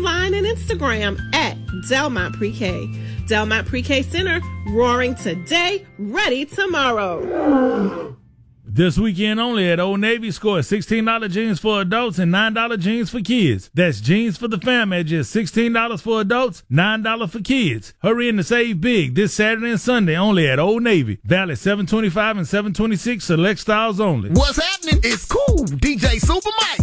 online and Instagram at Delmont Pre-K. Delmont Pre-K Center, roaring today, ready tomorrow. This weekend only at Old Navy, score $16 jeans for adults and $9 jeans for kids. That's jeans for the family at just $16 for adults, $9 for kids. Hurry in to save big this Saturday and Sunday only at Old Navy. Valley 725 and 726, select styles only. What's happening? It's cool. DJ Super Mike.